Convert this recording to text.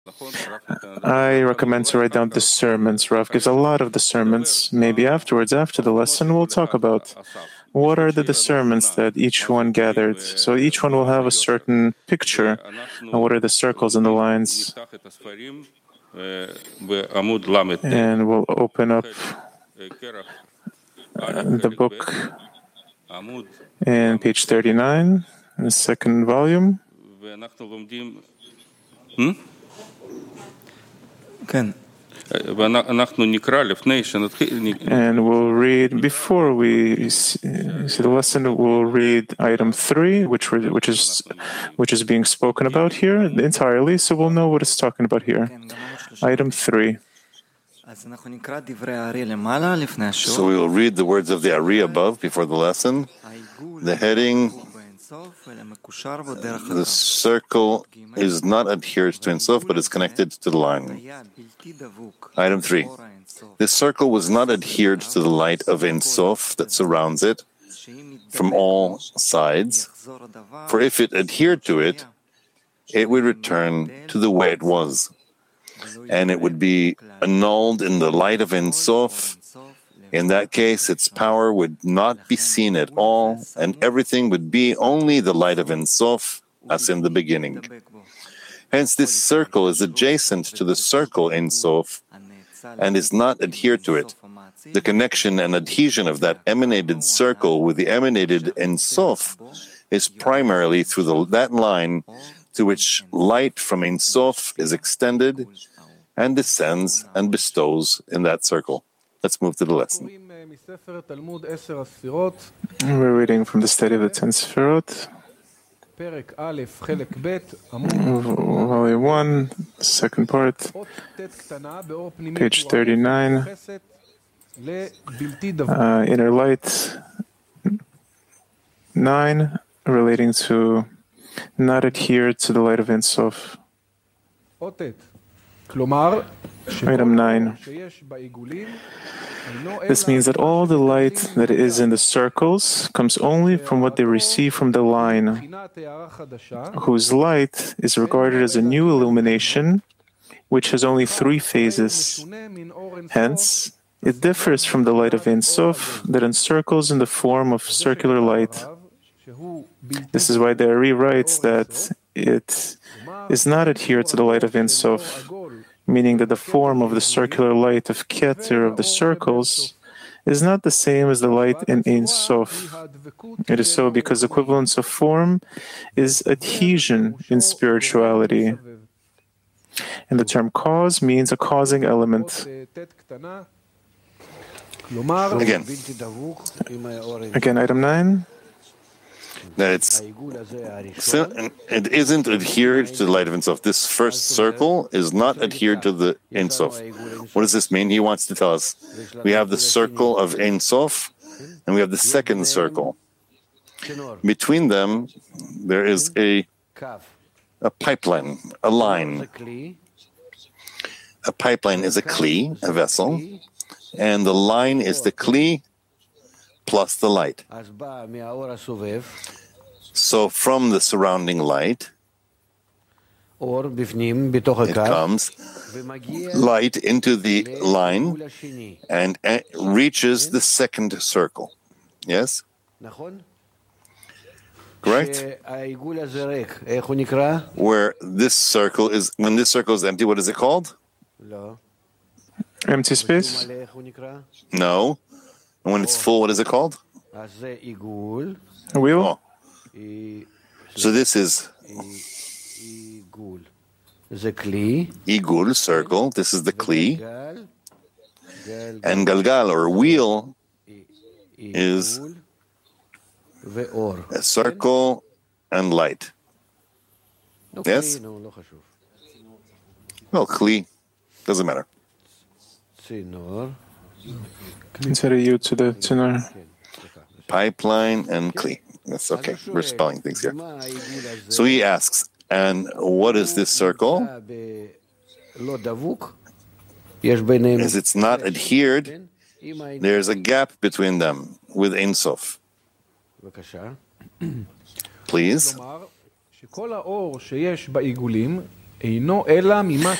I recommend to write down the sermons. Rav gives a lot of discernments. Maybe afterwards, after the lesson, we'll talk about what are the discernments that each one gathered. So each one will have a certain picture, and what are the circles and the lines. And we'll open up the book in page 39, in the second volume. And we'll read, before we see the lesson, we'll read item 3, which is being spoken about here entirely, so we'll know what it's talking about here. Item 3. So we will read the words of the Ari above before the lesson. The heading, the circle is not adhered to Ein Sof, but is connected to the line. Item 3. This circle was not adhered to the light of Ein Sof that surrounds it from all sides, for if it adhered to it, it would return to the way it was, and it would be annulled in the light of Ein Sof. In that case, its power would not be seen at all, and everything would be only the light of Ein Sof, as in the beginning. Hence, this circle is adjacent to the circle Ein Sof and is not adhered to it. The connection and adhesion of that emanated circle with the emanated Ein Sof is primarily through that line to which light from Ein Sof is extended and descends and bestows in that circle. Let's move to the lesson. We're reading from the study of the 10 Sefirot, Volume 1, second part, page 39, Inner Light 9, relating to not adhere to the light of Ein Sof. Item 9. This means that all the light that is in the circles comes only from what they receive from the line, whose light is regarded as a new illumination, which has only 3 phases. Hence, it differs from the light of Ein Sof that encircles in the form of circular light. This is why the Ari writes that it is not adhered to the light of Ein Sof, meaning that the form of the circular light of Keter of the circles is not the same as the light in Ein Sof. It is so because equivalence of form is adhesion in spirituality. And the term cause means a causing element. Again, item 9. That it isn't adhered to the light of Ein Sof. This first circle is not adhered to the Ein Sof. What does this mean? He wants to tell us we have the circle of Ein Sof and we have the second circle. Between them, there is a pipeline, a line. A pipeline is a kli, a vessel, and the line is the kli plus the light. So from the surrounding light, it comes light into the line and reaches the second circle. Yes? Correct? Where this circle is, when this circle is empty, what is it called? Empty space? No. And when it's full, what is it called? A wheel? Oh. So this is Igul, circle. This is the Kli. And Galgal, or wheel, is a circle and light. Yes? Well, Kli, doesn't matter. Consider you to the tuner. Pipeline and Kli. That's okay. We're spelling things here. So he asks, and what is this circle? As it's not adhered, there's a gap between them with Ein Sof. Please. אינו אלא ממה